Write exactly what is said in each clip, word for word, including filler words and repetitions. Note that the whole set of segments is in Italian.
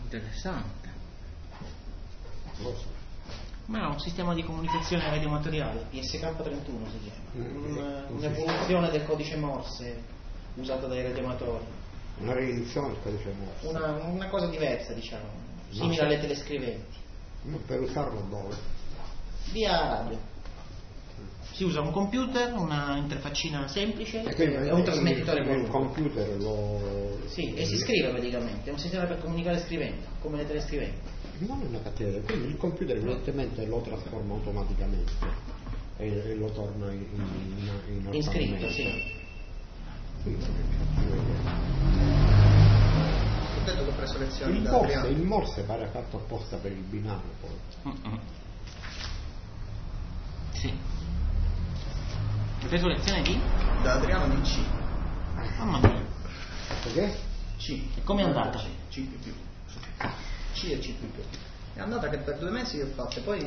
Interessante. Lo so. Ma è un sistema di comunicazione radioamatoriale, P S K trentuno si chiama, una, un'evoluzione del codice Morse usato dai radioamatori. Una riedizione del codice Morse. Una, una cosa diversa, diciamo, simile alle telescriventi. Ma per usarlo dove? Via radio. Si usa un computer, una interfaccina semplice e quindi, e un trasmettitore con un computer lo... Sì, e si scrive praticamente, è un sistema per comunicare scrivendo, come le telescriventi. Non è una cattiva, quindi il computer evidentemente lo trasforma automaticamente e, e lo torna in, in, in, in scritto, sì. Ho detto che ho preso lezioni il da Morse, Adriano. il Morse pare fatto apposta per il binario poi. Mm-mm. Sì. Hai preso lezione di? Da Adriano di C. Mamma mia. Perché? C. E com'è andata? C, C più più. C e C più più. È andata che per due mesi ho fatto, poi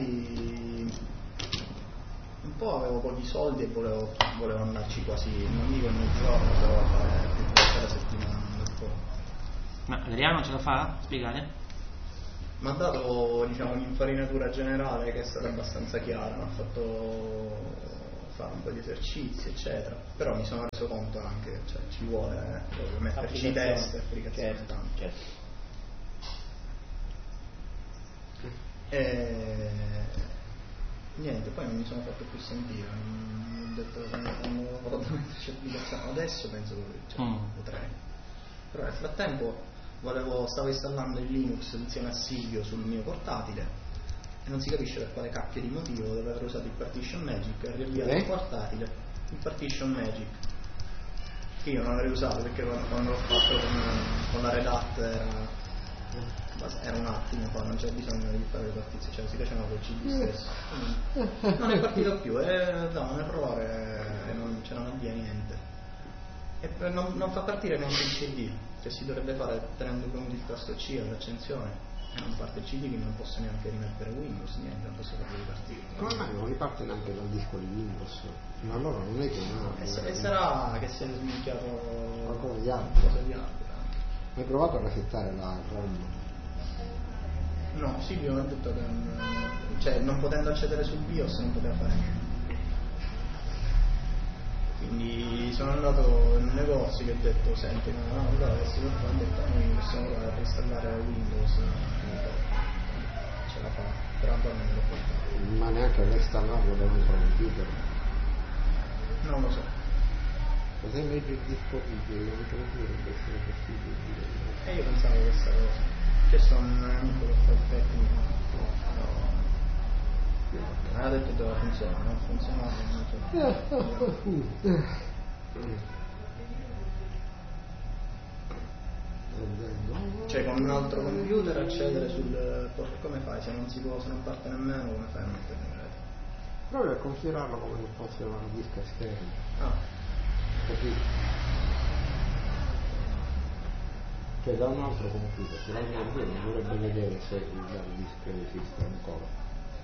un po' avevo pochi soldi e volevo, volevo andarci quasi, non dico ogni giorno, però fare più volte alla settimana un po'. Ma Adriano ce la fa? Spiegare? Mi ha dato, diciamo, un'infarinatura generale che è stata abbastanza chiara, mi ha fatto fare un po' di esercizi eccetera, però mi sono reso conto anche, cioè ci vuole eh, metterci test, applicazioni, certo, tanto. certo. E niente, poi non mi sono fatto più sentire, non ho detto quando vado a metterci applicazione, adesso penso che cioè, mm. potrei, però nel frattempo volevo, stavo installando il Linux insieme a Silvio sul mio portatile e non si capisce per quale cacchio di motivo deve aver usato il Partition Magic e riavviato eh? il portatile, il Partition Magic che io non avrei usato perché quando l'ho fatto con, con la Red Hat era, era un attimo, poi non c'era bisogno di fare le partizioni, cioè si faceva col C D stesso, quindi non è partito più, è da un errore e non ce non avvia niente e non, non fa partire neanche il C D, cioè si dovrebbe fare tenendo conto il tasto C all'accensione e non parte il C D, quindi non posso neanche rimettere Windows, niente, non posso farlo ripartire. Come mai non riparte neanche dal disco di Windows? Ma allora non è che no, e, e sarà che si è sminchiato qualcosa di altro. Qualcosa di altro. Hai provato a resettare la ROM? No, Silvio mi ha detto che non, cioè non potendo accedere sul BIOS non poteva fare niente. Quindi sono andato in un negozio che ho detto senti, no, no, allora adesso ho detto noi possiamo provare a installare Windows, ce la fa, però ancora non me l'ho portato. Ma neanche a installarlo da un altro computer? Non lo so. Cos'è meglio il disponibile? Non so come dovrebbe essere possibile. E io pensavo questa cosa. C'è stato un amico che fa il tecnico, però mi ha detto che doveva funzionare, non funzionava, non so. Cioè con un altro computer accedere sul porto, come fai? Se non si può, se non parte nemmeno, come fai a mettere in rete? Proprio a considerarlo come se fosse una disca esterna. Ah. Capito? Cioè da un altro computer, se l'altro computer dovrebbe vedere se il disco esiste ancora.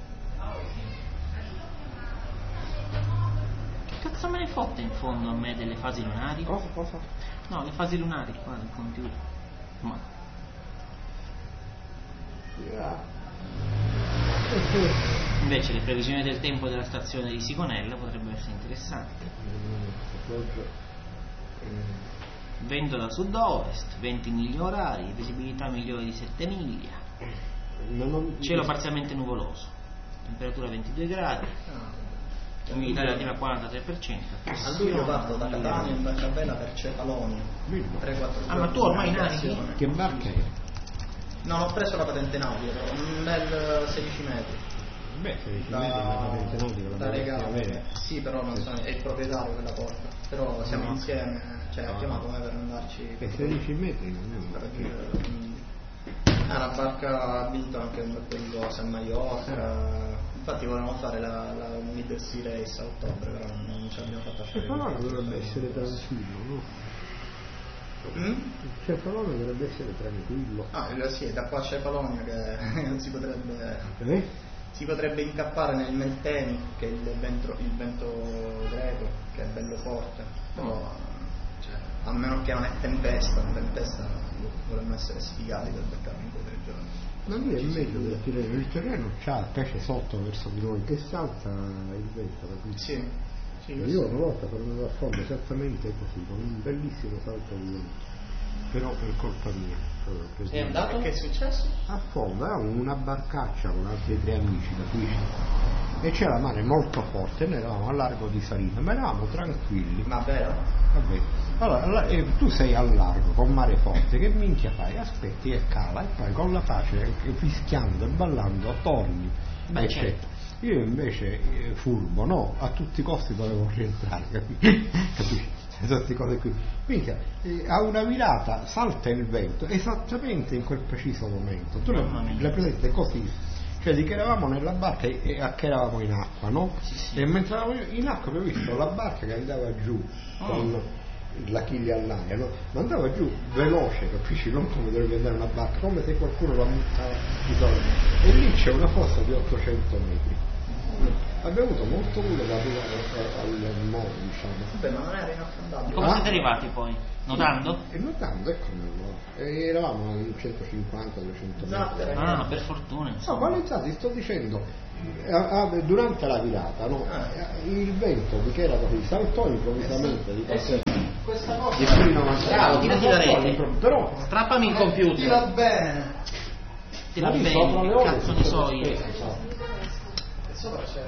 Che cazzo me ne fotte in fondo a me delle fasi lunari? Cosa? Cosa? No, le fasi lunari qua del computer. Ma Yeah. invece le previsioni del tempo della stazione di Sigonella potrebbero essere interessanti. Vento da sud-ovest, venti miglia orari, visibilità migliore di sette miglia, cielo parzialmente nuvoloso, temperatura ventidue gradi, umidità relativa al quarantatré per cento. A luglio parto da Catania in Barcabella per Cefalonia. tre quattro Ah, ma tu ormai navighi? Che barca è? Non ho preso la patente nautica, però un bel sedici metri. Beh, sedici da, metri la patente nautica da regalo. Sì, però non so, è il proprietario della porta. Però siamo no. insieme, cioè ha chiamato me per andarci. Che sedici metri non è un per dire, è una barca vinta anche un bel po' di cose a Maiorca. Infatti volevamo fare la, la Mid Sea Race a ottobre, però non, non ce l'abbiamo fatta fare. Cefalonia dovrebbe essere tranquillo, no? Mm? Cefalonia dovrebbe essere tranquillo. Ah, sì, da qua a Cefalonia che non si potrebbe. Eh? Si potrebbe incappare nel Meltemi, che è il vento, il vento greco, che è bello forte, però cioè, a meno che non è tempesta, una tempesta vorremmo essere sfigati per beccarmi in quei tre giorni. Ma lui è meglio del terreno, il terreno c'ha pesce sotto verso di noi che salta il vento. Sì, sì, io una volta sono andato a fondo esattamente così, con un bellissimo salto di vento, però per colpa mia. Sei andato? Che è successo? A fondo avevamo una barcaccia con altri tre amici da qui e c'era mare molto forte, noi eravamo a largo di Salina, ma eravamo tranquilli. Ma vero? Vabbè. Allora, eh, tu sei al largo con mare forte, che minchia fai? Aspetti che cala e poi con la pace, fischiando e ballando, torni. Beh, certo. Io invece, eh, furbo, no, a tutti i costi dovevo rientrare, capisci? Capisci? Queste cose qui. Minchia, eh, a una virata salta il vento esattamente in quel preciso momento. Tu la presente così. Cioè di che eravamo nella barca e, e a che eravamo in acqua, no? Sì, sì. E mentre eravamo in acqua abbiamo visto la barca che andava giù oh. con la chiglia all'aria, no? Ma andava giù veloce, capisci? Non come dovrebbe andare una barca, come se qualcuno la buttava di solito. E lì c'è una fossa di ottocento metri. Abbiamo avuto molto culo da arrivare al molo, diciamo. Vabbè, ma non era inaffondabile. Come ah? siete arrivati poi? Nuotando? E nuotando, ecco, e eravamo a centocinquanta duecento Esatto, metri. Ah, per fortuna. No, qualizzati, sto dicendo, durante la virata, no? Il vento, che era così, saltò improvvisamente di eh, questa cosa di più novanta. Bravo, tirati la rete. Però strappami il computer. Tira bene. Tira bene, che cazzo ne so io. E sopra c'è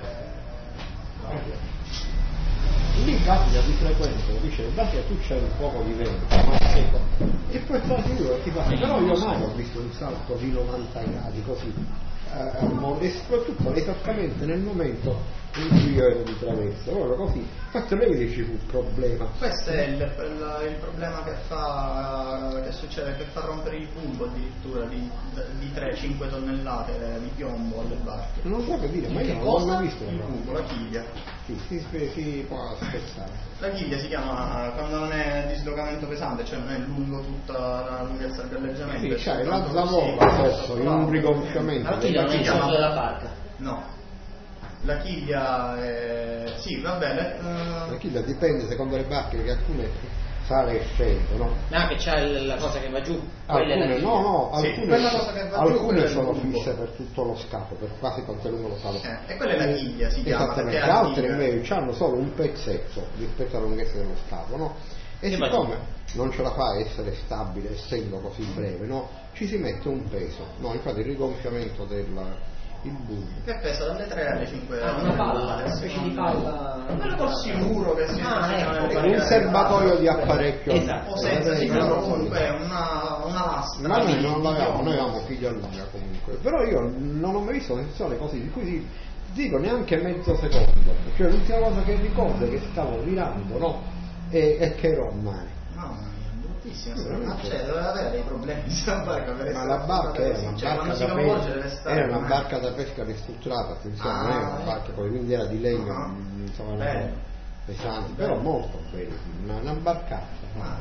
lì capita di frequente, dice guarda che tu c'è un poco di vento, no? E poi sta sicuro che ti fa, però io mai ho visto un salto di novanta gradi così, eh, e soprattutto esattamente nel momento in cui io ero di traverso, allora così, infatti lei dice fu un problema. Questo è il, il, il problema che fa che succede, che fa rompere il bulbo addirittura di, di tre cinque tonnellate di piombo alle barche. Non so che dire, ma io non l'ho mai visto. Il bulbo, la chiglia. Sì, si, si può aspettare. La chiglia si chiama quando non è dislocamento pesante, cioè non è lungo tutta la lunghezza del galleggiamento. Sì, c'hai la zavorra adesso in un rigonfiamento. Ma la chiglia non è il centro della barca? No. La chiglia è... sì, va bene. Uh... La chiglia dipende secondo le barche, che alcune sale e scende, no? Ah, che c'è la cosa che va giù. Alcune, no, no, sì, alcune, cosa che va alcune giù, sono fisse per tutto lo scafo, per quasi quanto è lungo lo scafo. Eh, e quella è la chiglia, si chiama. Esattamente, altre invece hanno solo un pezzetto rispetto alla lunghezza dello scafo, no? E siccome non ce la fa a essere stabile essendo così breve, no? Ci si mette un peso, no? Infatti il rigonfiamento del il bulbo che pesa dalle tre alle cinque. Ah, una palla, una specie di palla. Quello col sicuro che si ah, ecco, un serbatoio di apparecchio. Esatto. O senza sicuro comunque una, una lastra. Ma noi non l'avevamo, noi avevamo figlia lunga comunque. Però io non ho mai visto una situazione così, di cui dico neanche mezzo secondo. Cioè l'ultima cosa che ricordo è che stavo virando, no? E, e che ero a mare. No, ma cioè doveva avere dei problemi sulla barca per ma la barca era una cioè, barca da pesca era una barca da pesca ristrutturata, attenzione, ah, non era una barca poi, quindi era di legno, ah, insomma, bene. Pesante, però molto bella, una, una barcata. Ah.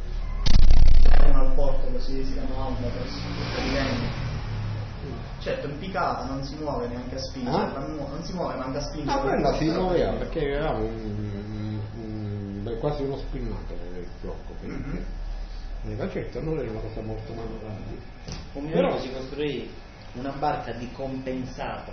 Era al porto così si chiama Onda di legno. Certo, impicata, non si muove neanche a spingere, ah? non si muove neanche a spingere. Ma quella si muoveva perché era un, un, un, un, quasi uno spinnato nel blocco. Mm-hmm. Ma certo non era una cosa molto manuale. Un mio amico si costruì una barca di compensato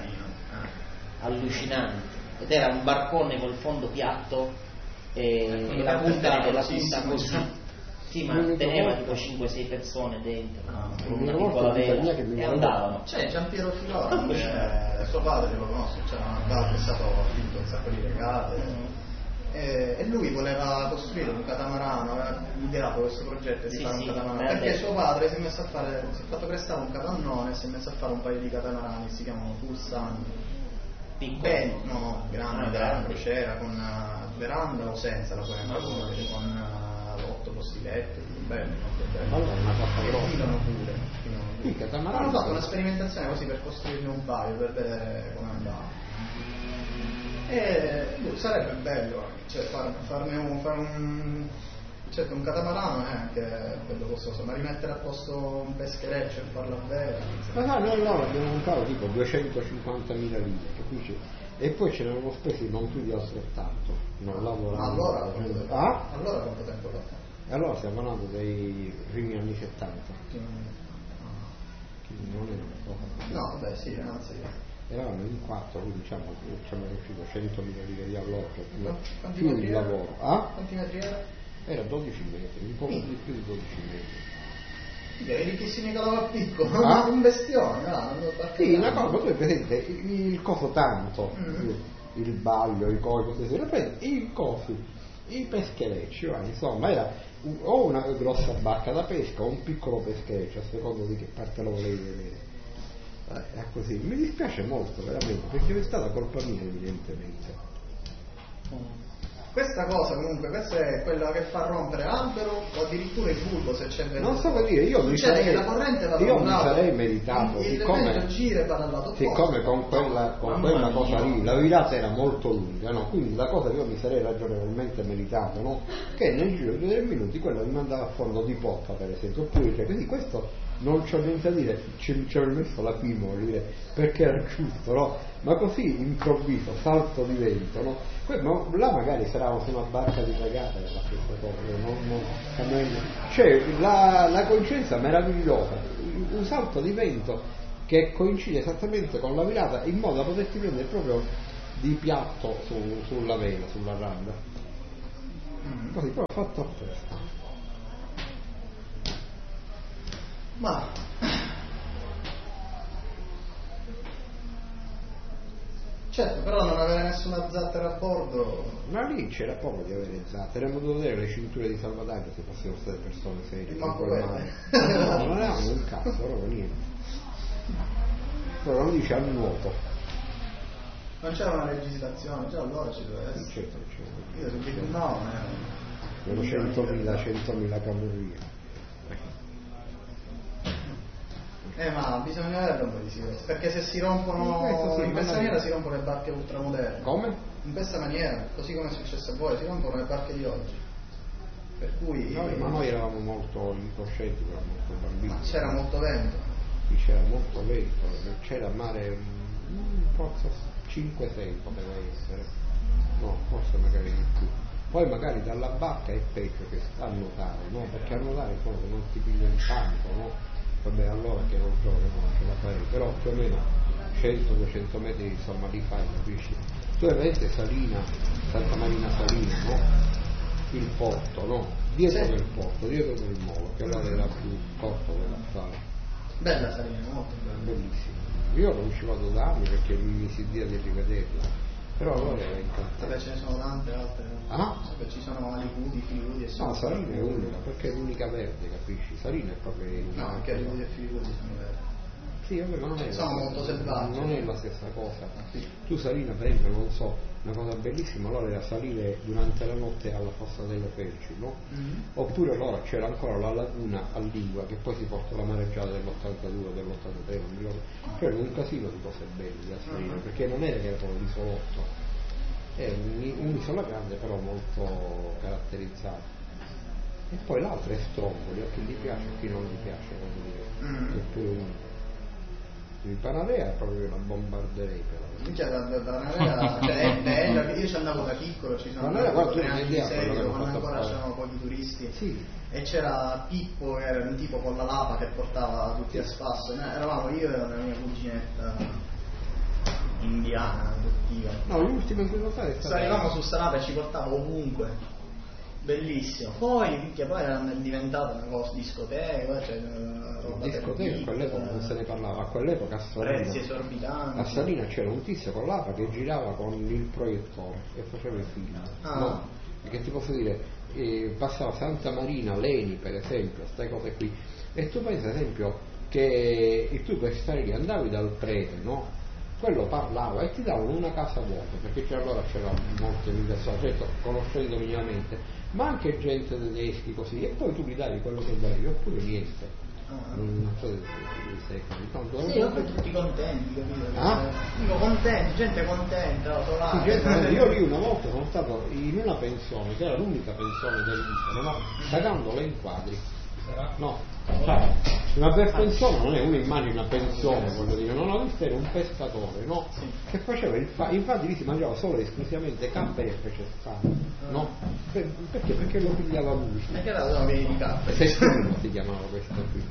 ah. allucinante, ed era un barcone col fondo piatto e, e la punta, la punta così. Sì, ma teneva tipo cinque sei persone dentro, no? Con una piccola vela e andavano. C'è Giampiero Filora, eh, suo padre lo conosce, c'era una barca, è stato finito un sacco di regate. Mm. Eh, e lui voleva costruire un catamarano, aveva ideato questo progetto di sì, fare un sì, catamarano perché detto. Suo padre si è messo a fare, si è fatto prestare un capannone e si è messo a fare un paio di catamarani, si chiamano Pulsan piccoli, no, no, grandi, ah, della crociera con uh, veranda o senza la puoi andare con uh, otto posti letto, bello, molto bello. Allora una fatta grossa. Fidano pure. Sì, catamarano. Hanno fatto una sperimentazione così per costruirne un paio per vedere come andava. E sarebbe bello, cioè far, farne un, fare un certo un catamarano è anche bello costoso, ma rimettere a posto un peschereccio e farlo a vera. Ma no, noi no, abbiamo montato tipo duecentocinquantamila lire, capisci? E poi ce ne avevamo spesi non più di altrettanto, non lavorando. Ma allora, gente... ah? allora quanto tempo fa? E allora stiamo parlando dei primi anni settanta. Quindi non era una cosa. No, beh sì, anzi. Eravamo in quattro, quindi diciamo che ci hanno riuscito centomila lire di alloggi, Quanti più metri il era? lavoro. Ah? Quanti metri era? Era dodici metri, un po' Sì. di più di dodici metri. Vedi che si ne calava piccolo, Ah? un bestione, no? Sì, una cosa, tu presente il, il coso tanto, Mm-hmm. il, il baglio, i coi, cose così, prendi i cosi, i pescherecci, va, insomma era un, o una grossa barca da pesca o un piccolo peschereccio, a seconda di che parte lo volevi vedere. Eh, è così, mi dispiace molto veramente, perché è stata colpa mia evidentemente. Questa cosa comunque, questa è quella che fa rompere l'albero o addirittura il bulbo se c'è vento. Non so che dire, io mi Succede sarei, che la corrente va da io un mi lato, sarei meritato, il siccome, vento gira e va dal lato opposto. siccome con quella, con Mamma quella mia. cosa lì la virata era molto lunga, no? Quindi la cosa che io mi sarei ragionevolmente meritato, no? Che nel giro di tre minuti quella mi mandava a fondo di poppa, per esempio, oppure cioè, quindi questo non c'ho niente da dire, ci, ci avrei messo la prima, voglio dire, perché era giusto, no? Ma così improvviso, salto di vento, no? Que- ma là magari sarà su una barca di regata la stessa cosa, non, non, cioè la, la coincidenza meravigliosa, un salto di vento che coincide esattamente con la virata in modo da poterti prendere proprio di piatto su, sulla vela, sulla randa, così proprio fatto apposta. Ma certo, però non avere nessuna zattera a bordo. Ma lì c'era poco di avere zattere, avremmo dovuto avere le cinture di salvataggio se fossero state persone serie. Ma con quelle. quel mare. No, non avevamo un cazzo, proprio niente. Però lo dice al nuoto. Non c'era una legislazione, già allora ci doveva essere. Certo che c'era. Io se dico no, eh. Erano centomila, centomila camorrie. Eh ma bisogna avere un po' di sicurezza, perché se si rompono Questo sì, in questa magari- maniera si rompono le barche ultramoderne. Come? In questa maniera, così come è successo a voi, si rompono le barche di oggi. Per cui Noi, ma noi eravamo molto incoscienti, però molto bambini. ma c'era molto vento. Qui c'era molto vento, c'era mare, mm, forse cinque sei poteva essere, no, forse magari di più. Poi magari dalla barca è peggio che a nuotare, no? Perché a nuotare poi non ti piglia il panico, no? Vabbè, allora che ero giovane non ce la farei, però più o meno cento duecento metri insomma li fai, capisci? Tu hai vedete Salina, Santa Marina Salina, no? Il porto, no? Dietro Sì. del porto, dietro del molo, che allora era più corto della strada. Bella Salina, molto bella. Bellissimo. Io non ci vado da anni perché mi misi dia di rivederla. Però allora era Vabbè, incantante. ce ne sono tante altre. Ah? Vabbè, ci sono Alipudi, Filudi e No, sono Salina è unica, perché è l'unica verde, capisci? Salina è proprio No, anche Alipudi e Filudi sono veri. Sì, vabbè, ma non è Sono la molto stessa- selvaggi. non è la stessa cosa. Sì. Tu Salina, per esempio, non so, una cosa bellissima, allora era salire durante la notte alla fossa delle Felci, no? Mm-hmm. Oppure allora c'era ancora la laguna a Lingua, che poi si portò la mareggiata dell'ottantadue, dell'ottantatré, non mi ricordo. C'era un casino di cose belle a Salina, Mhm. perché non era che era solo l'isolotto, era un- un'isola grande però molto caratterizzata. E poi l'altra è Stromboli, a chi gli piace, a chi non gli piace, voglio dire, Mm. è pure unico. Il Panarea è proprio una bombarderei per la Cioè, da, da, da Panarea, cioè, è bella, io ci andavo da piccolo, ci sono Panarea, andato guarda, tu tre non anni hai di idea quello che seguito, hanno quando fatto ancora fare. c'erano pochi turisti. Sì. E c'era Pippo, che era un tipo con la lapa che portava tutti a spasso. Noi eravamo io e la mia cuginetta indiana, adottiva. No, l'ultimo in cui lo fai è stato... Salivamo su sta lapa e ci portava ovunque. Bellissimo. Poi, minchia, poi era diventata una cosa discoteca, cioè roba discoteca, a quell'epoca non se ne parlava, a quell'epoca a prezzi Salina, esorbitanti. a Salina c'era un tizio con l'apa che girava con il proiettore e faceva i film. Ah. No? E che ti posso dire, eh, passava Santa Marina, Leni per esempio, queste cose qui. E tu pensi ad esempio che tu per stare lì andavi dal prete, no? Quello parlava e ti davano una casa vuota, perché c'era allora c'era molte immigrazioni, certo conoscendo minimamente, ma anche gente tedeschi così, e poi tu gli davi quello che volevi, oppure niente. Ah. Non so se se sei capito. Sì, vabbè, tutti contenti, capito? Ah? Dico contenti, gente contenta, Sì, solare. gente- io lì una volta sono stato in una pensione, che era l'unica pensione dell'isola, no? Pagando le inquadri, No, cioè, una pensione non è uno immagina una pensione, voglio dire, non ho visto, era un pescatore, no? Che faceva il fa- infatti lì si mangiava solo e esclusivamente capperi e pesce spada, no? Per- perché? Perché lo pigliava lui. Perché era una via di capperi? Sestino si chiamava questo qui.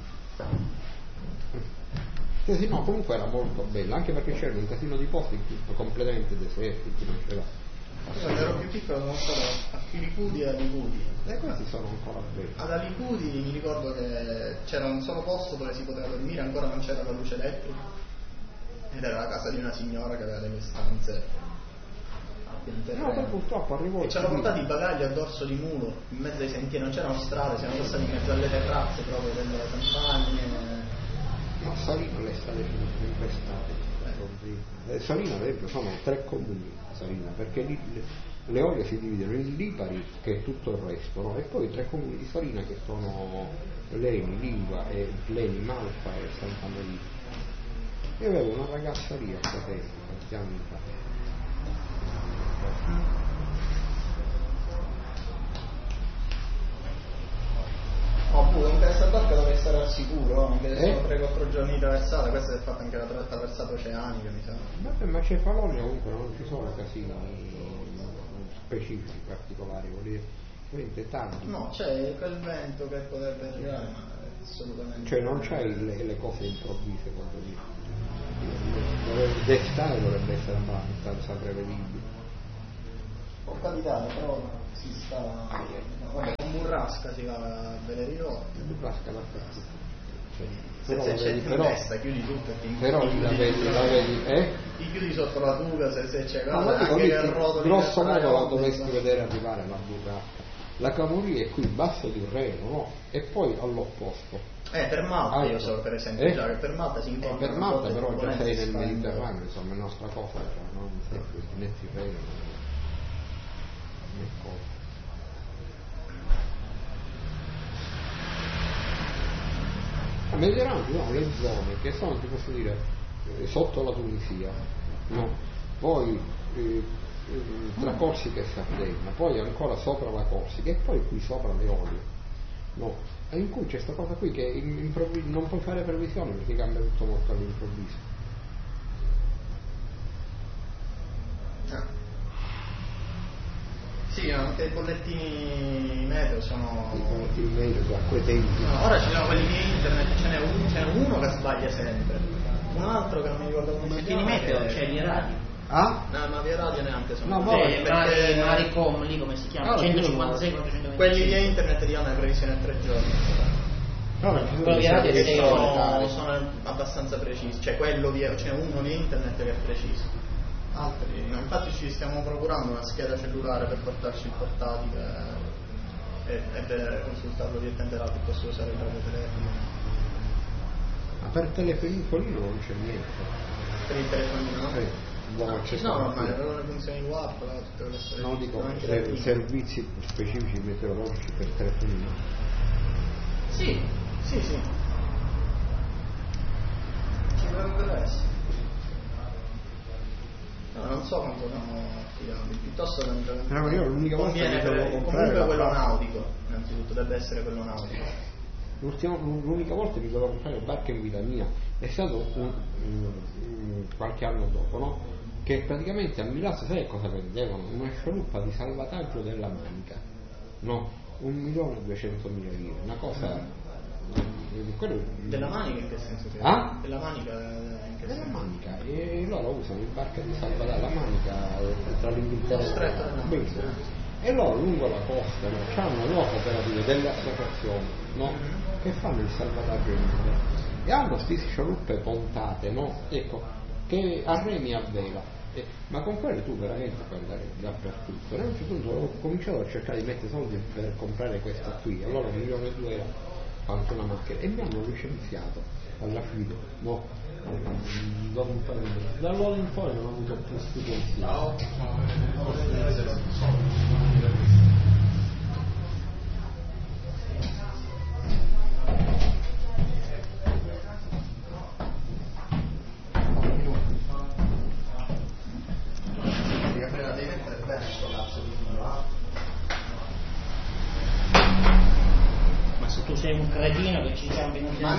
Sì, sì, no, comunque era molto bello, anche perché c'era un casino di posti completamente deserti, chi non c'era. Quando ero più piccolo sono stato a Filicudi e a Licudi. E questi sono ancora belli. Ad Alicudi mi ricordo che c'era un solo posto dove si poteva dormire, ancora non c'era la luce elettrica, ed era la casa di una signora che aveva delle stanze a pian terreno. No, poi purtroppo arrivò. E ci hanno portato i bagagli a dorso di mulo, in mezzo ai sentieri, non c'erano strade, siamo passati in mezzo alle terrazze proprio delle campagne. No, Salino le strade sono sempre state. Eh, Salina ad esempio sono tre comuni, Salina, perché lì le Olie si dividono in Lipari, che è tutto il resto, no? E poi tre comuni di Salina che sono Leni, Lingua e Leni, Malfa e Santa Maria. Io avevo una ragazza lì a Catania tanti anni fa. Oppure un questa barca deve stare al sicuro, anche se eh? sono tre quattro giorni di traversata, questa è fatta anche la tra- traversata oceanica, mi sa. Vabbè, ma c'è Falonia comunque, non ci sono casini specifici, particolari, vuol dire, niente tanti. No, c'è quel vento che potrebbe arrivare, ma assolutamente. Cioè non c'hai le, le cose improvvise, quando dici. D'estate dovrebbe essere abbastanza prevedibile. Può capitare, però si sta. Vabbè, con burrasca si va a bere ridotti. Burrasca dappertutto. Cioè, se però se vedi, c'è in però, testa chiudi tutto e ti però ti la chiudi vedi, tutto. la vedi, eh? Ti chiudi sotto la tuga se, se c'è No, cosa, dico, anche lì, che rotoli grosso per modo la fare dovresti onda. vedere arrivare la burrasca. La Camuria è qui, basso di Reno, no? E poi all'opposto. Eh, per Malta Ah, io ecco. so per esempio Eh? già che per Malta si Eh, incontra per Malta un po' però di già sei nel turbolenze, Mediterraneo, insomma è nostra cosa, cioè non sei né Tirreno né cosa. Mediterraneo ci sono le zone che sono, ti posso dire, eh, sotto la Tunisia, no? Poi eh, eh, tra Corsica e Sardegna, poi ancora sopra la Corsica e poi qui sopra le Olie, no? E in cui c'è questa cosa qui che improvvis- non puoi fare previsioni perché cambia tutto molto all'improvviso. Ah. Sì, anche i bollettini meteo sono. I bollettini meteo a quei tempi. No, ora ci sono quelli di internet, ce n'è uno, ce n'è uno che sbaglia sempre, un altro che non mi ricordo come si chiama. Bollettini meteo, che- c'è via radio. Ah? No, ma via radio neanche sono. No, così, poi, Vari, perché Maricom lì come si chiama? Ah, centocinquantasei quattrocentoventicinque. quelli di internet ti danno le previsioni a tre giorni. No, ci sono Quello di dei radio server sei Sono, ore. sono abbastanza precisi, cioè quello via, c'è uno di internet che è preciso. Altri, no, infatti ci stiamo procurando una scheda cellulare per portarci il portatile e, e vedere, consultarlo direttamente là piuttosto che usare il radiotelefono. Ma per telefonino non c'è niente. Per il telefonino, no? Eh, no, c'è Ci sono stato ormai, qui. avevano le funzioni WhatsApp, là, tutte quelle storie. No, dico, Anche ser- le- servizi specifici meteorologici per telefonino. Sì, sì, sì. Ci dovrebbero essere. No, non so quanto sono affidabili, piuttosto che Però io l'unica volta conviene che dovevo per- comprare comunque la quello barca- nautico, innanzitutto deve essere quello nautico. L'ultima- l'unica volta che dovevo comprare barca in vita mia è stato un, un- un- qualche anno dopo, no? Che praticamente a Milano sai cosa vendevano? Una scialuppa di salvataggio della Manica, no? Un milione e duecentomila lire, una cosa. Quello, Della Manica in che senso? Che Ah? Della Manica in che della senso? Manica, e loro usano il barca di salvataggio, la Manica tra l'Inghilterra Lo stretto della Manica. Benissimo. E loro lungo la costa, no? C'hanno le operative delle associazioni, no? Che fanno il salvataggio in mare e hanno queste scialuppe pontate, no? Ecco, che a remi a vela. Eh, ma con quelle tu veramente puoi andare dappertutto. E a un certo punto ho cominciato a cercare di mettere soldi per comprare questa qui, allora un milione e due era anche una macchina e mi hanno licenziato alla fine, no? Da allora in poi non ho avuto più questi pensieri. Ma se tu sei un cretino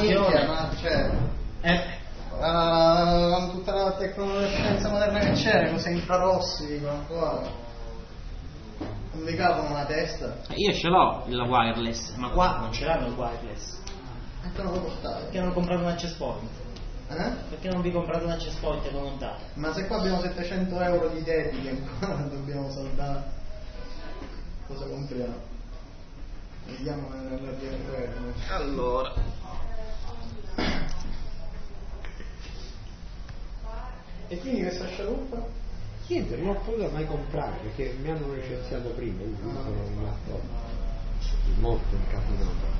minchia, ma cioè eh. uh, tutta la tecnologia moderna che c'è, cose infrarossi, qua non vi capono una testa. Io ce l'ho il wireless, ma qua non ce l'hanno il wireless. E te non lo portate? Perché non ho comprato un access point? Eh? Perché non vi comprate un access point e lo montate? Ma se qua abbiamo settecento euro di debiti che ancora dobbiamo saldare, cosa compriamo? Vediamo nella D R. Allora, e quindi questa scialuppa? Niente, non l'ho potuta mai comprare perché mi hanno licenziato prima, io sono rimasto molto incasinato.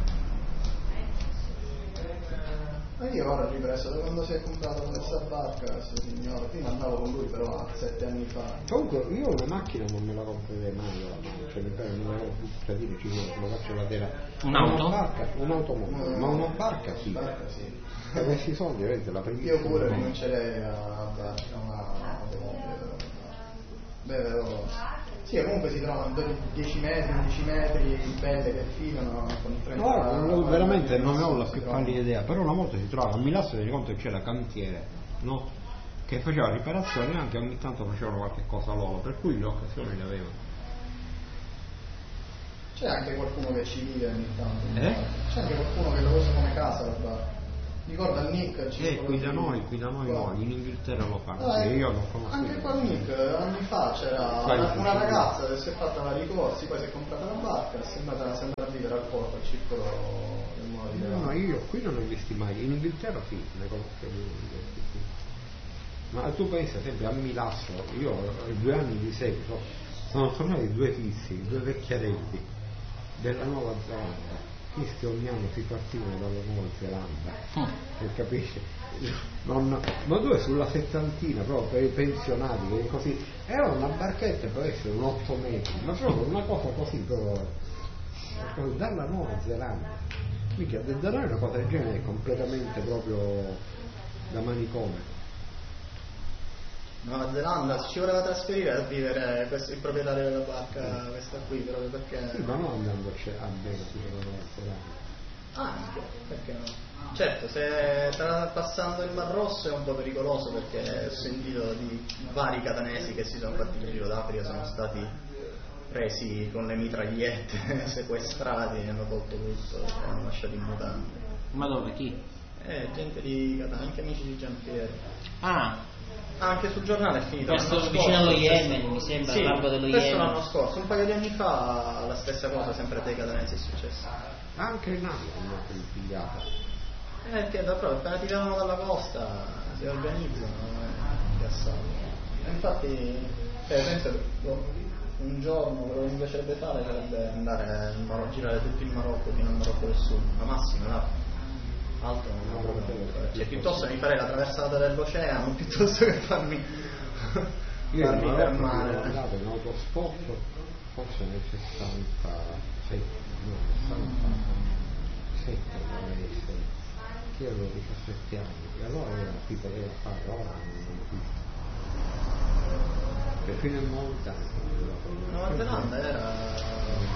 Ma io ora ho ripreso da quando si è comprato questa barca, questo signore, prima andavo con lui però a sette anni fa. Comunque io una macchina non me la comprerei mai, cioè mi pare non me la compro, dire ci lo faccio la tela. Un'auto? Una barca, un'automobile, ma una barca sì. Barca sì. E questi soldi vedete la prima. Io pure rinuncerei a barca, una automobile. Beh, però. Sì, comunque si trovano dieci metri, undici metri, belle che filano con trenta. No, no, veramente non ne ho la più pallida idea, però una volta si trova a Milano, si rende conto che c'era cantiere, no? Che faceva riparazioni e anche ogni tanto facevano qualche cosa loro, per cui le occasioni le avevano. C'è anche qualcuno che ci vive ogni tanto. Eh? C'è anche qualcuno che lo usa come casa la barca. Ricorda il Nick? Eh, qui da noi, qui da noi no, in Inghilterra lo fanno, ah, sì, io non conosco. Anche qua il Nick, anni fa c'era una, una ragazza che si è fatta vari corsi, poi si è comprata la barca, è andata, è andata a vivere al porto, al circolo del Mori. No, no, io qui non ho visti mai, in Inghilterra sì, ne conosco uno. Ma tu pensa sempre a Milazzo, io ho due anni di seguito, sono tornati due tizi, due vecchiaretti della Nuova Zelanda. Questi ogni anno si partivano dalla Nuova Zelanda, oh. Capisci? Non, ma due sulla settantina proprio per i pensionati, che così era una barchetta per essere un otto metri, ma proprio una cosa così proprio dalla Nuova Zelanda. Mica da noi una cosa del genere è completamente proprio da manicomio. Nuova Zelanda ci voleva trasferire a vivere questo, il proprietario della barca, questa qui, proprio perché. Sì, ma non andandoci a bere sulla Nuova Zelanda. Anche, perché no? Certo, se sta passando il Mar Rosso è un po' pericoloso perché ho sentito di vari catanesi che si sono fatti il giro d'Africa, sono stati presi con le mitragliette, sequestrati, hanno tolto tutto, hanno lasciato in mutande. Ma dove? Chi? Eh, gente di Catania, anche amici di Giampiero. Ah! Anche sul giornale è finito. Questo vicino allo Yemen, mi sembra, sì, largo dello questo Yemen. l'anno scorso, un paio di anni fa la stessa cosa, sempre dei catanesi è successa. Anche in Napoli hanno ripigliata. Eh, perché da proprio, appena ti vedono dalla costa si organizzano e ti assaltano. Infatti, per esempio, un giorno quello che mi piacerebbe fare sarebbe andare in Marocco, girare tutto il Marocco fino al Marocco del Sud, ma massimo là. Altro non ho proprio da fare. Cioè, piuttosto mi farei la traversata dell'oceano piuttosto che farmi, io farmi io fermare. Ho andato in autosport forse nel sessantasette, no, sessantasette doveva essere, che io avevo diciassette anni, e allora era, si poteva fare, ora non più. Per fino al montano. Nuova Zelanda era.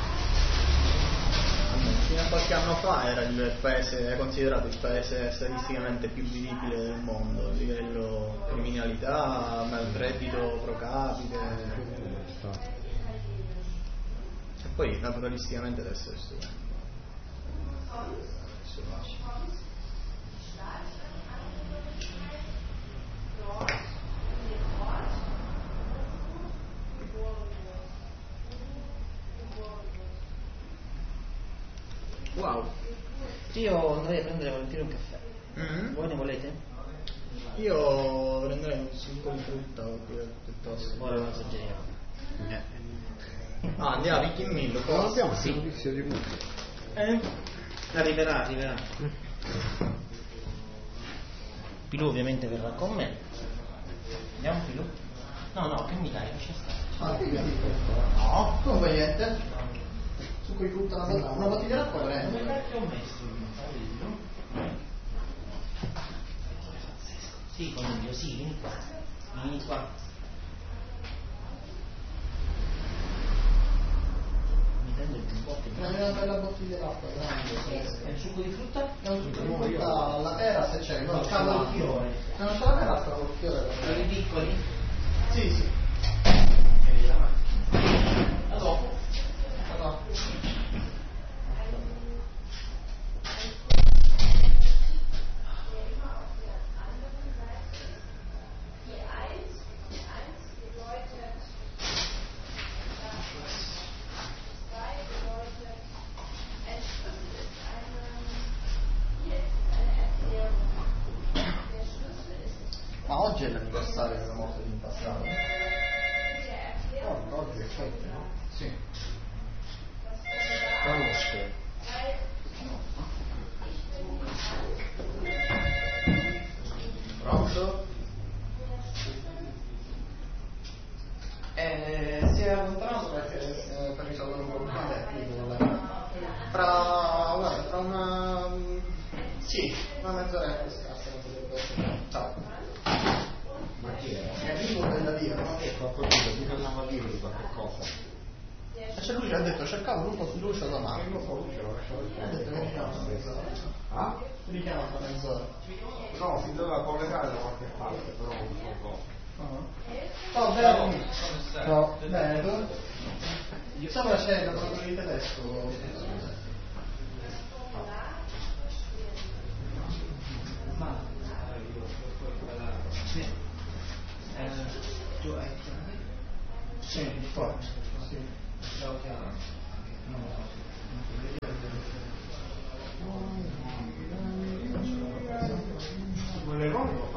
Fino a qualche anno fa era il paese, è considerato il paese statisticamente più vivibile del mondo a livello criminalità, malreddito pro capite e poi naturalisticamente deve essere stupendo. Wow. Io andrei a prendere volentieri un caffè. Mm-hmm. Voi ne volete? Io prenderei un succo di frutta piuttosto. Ora non esageriamo. Eh. Ah, andiamo a Ricky Millo. Non abbiamo sì. notizia di musica. Eh? Arriverà, arriverà. Pilù ovviamente verrà con me. Andiamo Pilù? No, no, che mi dai? Lascia stare. Ah, no, non fa niente. Succo di frutta, una, una bottiglia d'acqua prendo. Dove ho messo il Sì, coniglio, sì, vieni qua. Vieni qua. Mi prendo il giubbotto. Prendi una bella bottiglia d'acqua. l'acqua grande. È il succo di frutta? È un succo di frutta alla pera se c'è, no, c'è il fiore. Se non c'è la pera, c'è il fiore. Quelli piccoli? Sì, sì. A dopo. A dopo. Ma oggi è l'anniversario della morte di Impastato. Oh, oggi è sette, no? Sì. Conosce. Pronto? Eh, si è allontanato perché eh, per risolvere un problema tecnico. Fra, guarda, fra una... sì, una mezz'oretta scarsa non potrebbe essere. Ciao. Ma chi è? È amico della Dio, no? Ecco, appunto, bisognava dire di qualche cosa. E c'è lui che ha detto cercavo un po' fiducia da Marco. Io so, ce l'ho lasciato. Ha detto che mi chiama fra mezz'ora. Ah? Mi chiama fra mezz'ora. No, si doveva collegare da qualche parte, però non so cosa. Ciao, bene. Ciao. Bene, tu? Stavo facendo il controllo di tedesco. Ma sì. Eh, tu hai Sì, forse. Sì. ciao chiaro. Non lo so. Quelle cose